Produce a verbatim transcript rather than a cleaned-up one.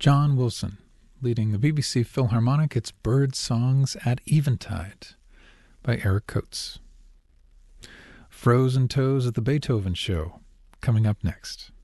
John Wilson, leading the B B C Philharmonic, it's Bird Songs at Eventide by Eric Coates. Frozen Toes at the Beethoven Show, coming up next.